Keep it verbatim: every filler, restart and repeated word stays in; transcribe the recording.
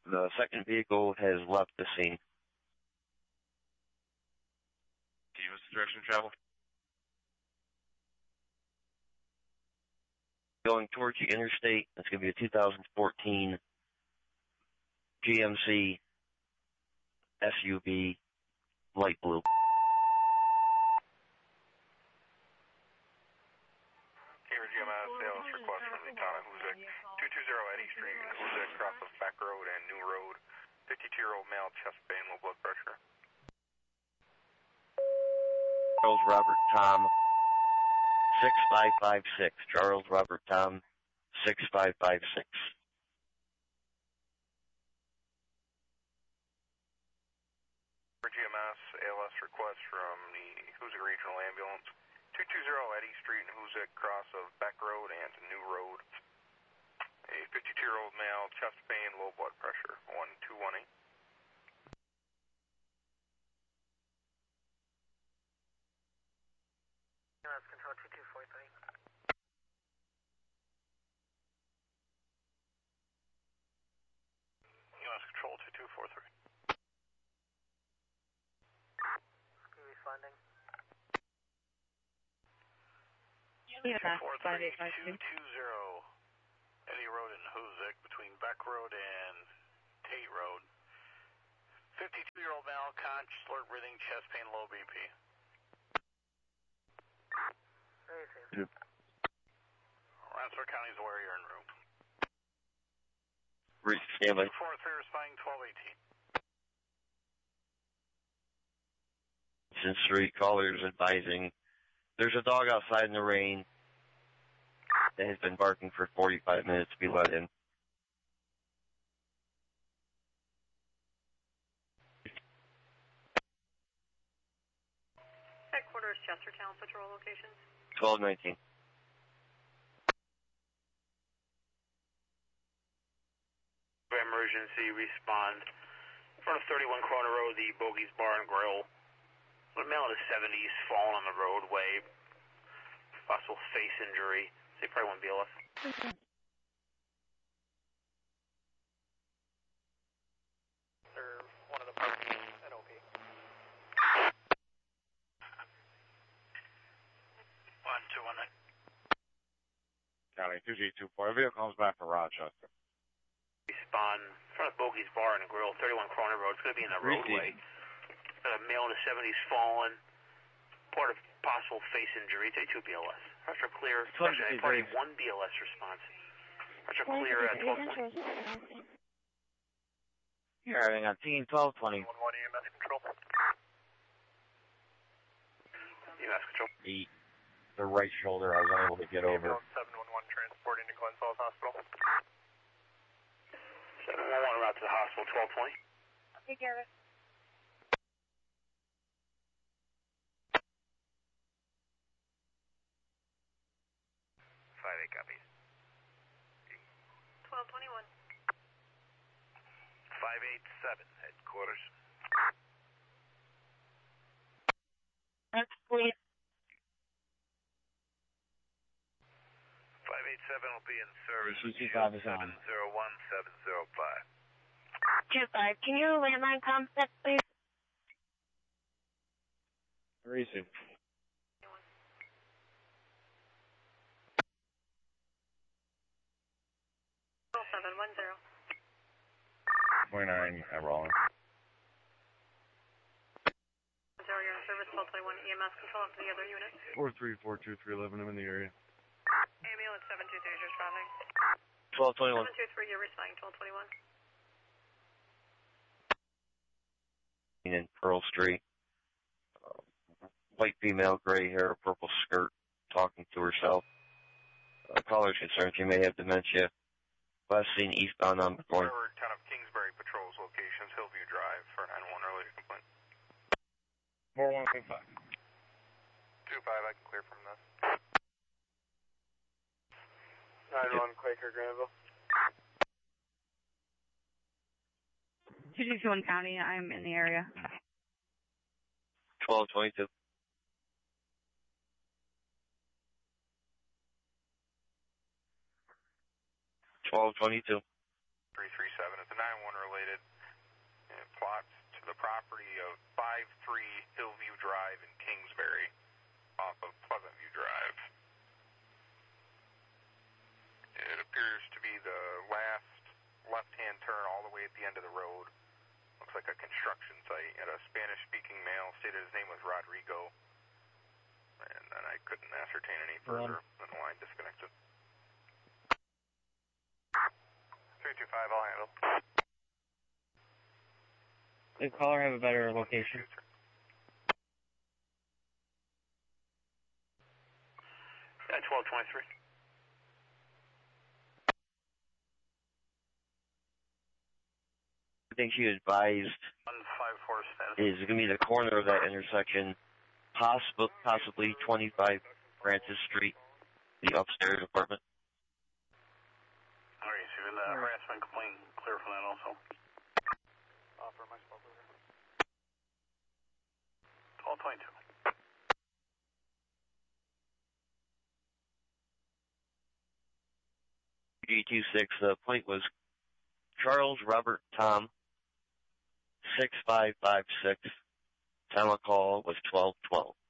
The second vehicle has left the scene. Can you give us the direction of travel? Going towards the interstate, it's going to be a two thousand fourteen G M C S U V, light blue. Here, G M S, sales request from the town of Hoosick, two two zero Eddy Street in Hoosick, cross of Back Road and New Road, fifty-two-year-old male, chest pain, low blood pressure. Charles Robert Tom, six five five six. Charles Robert Tom, six five five six. For G M S, A L S request from the Hoosick Regional Ambulance, two two zero Eddy Street in Hoosick, cross of Beck Road and New Road. A fifty-two-year-old male, chest pain, low blood pressure, one two one eight. U S Control two two four three. U S Control two two four three. Screw responding. two four three two two zero Eddy Road in Hoosick between Beck Road and Tate Road. fifty-two-year-old male, conch, slurred breathing, chest pain, low B P. Very safe. Rensselaer County's aware you're en route. Reach Stanley. two four three responding twelve eighteen. Since three callers advising there's a dog outside in the rain that has been barking for forty-five minutes to be let in. Headquarters, Chestertown Patrol locations. twelve nineteen. Emergency respond. In front of thirty-one Corner Road, the Bogies Bar and Grill. A male in his seventies, fallen on the roadway. Possible face injury. They probably won't be able to. Or one of the parties at O P. one two one nine. County two G two four. Vehicle comes back for Rochester. Respond. In front of Bogies Bar and Grill, thirty-one Corner Road. It's going to be in the roadway. A male in his seventies, fallen. Part of possible face injury. thirty-two B L S. Pressure clear. Pressure forty-one B L S response. Pressure clear at twelve twenty. You're having a team twelve twenty. one one E M S control. E M S control. The, the right shoulder I was unable to get over. Ambulance seven one one transporting to Glen Falls Hospital. seven one one route to the hospital, twelve twenty. Take care of it. five eight copies. twelve twenty-one. five eight seven, headquarters. That's great. five eight seven will be in service. C C five is on. seven zero one seven zero five. two five. Can you landline contact, please? Receive. seven one zero. twenty-nine at Rollins. Zero, you're in service, twelve twenty-one E M S control up to the other unit. four three four two three eleven, I'm in the area. Ambulance seven two three is responding. twelve twenty-one. seven two three, you're responding, twelve twenty-one. In Pearl Street. Uh, white female, gray hair, purple skirt, talking to herself. Uh, caller's concerned she may have dementia. Last seen eastbound on McCorn. Forward, town of Kingsbury patrols locations, Hillview Drive for nine one related complaint. four one five. two five, I can clear from this. nine one Quaker Granville. two two one County, I'm in the area. twelve twenty-two. twelve twenty-two. three three seven, it's a nine one related. plots to the property of five three Hillview Drive in Kingsbury, off of Pleasant View Drive. It appears to be the last left-hand turn all the way at the end of the road. Looks like a construction site, and a Spanish-speaking male stated his name was Rodrigo, and then I couldn't ascertain any further, and the line disconnected. three two five, I'll handle. The caller have a better location. At twelve twenty-three. I think she advised one five four status. is going to be the corner of that intersection, possible, possibly twenty-five Francis Street, the upstairs apartment. All right, so the uh, harassment complaint clear for that also. Offer my spoke over. twelve twenty-two. G two six, the plate was Charles Robert Tom, six five five six. Time of call was twelve twelve.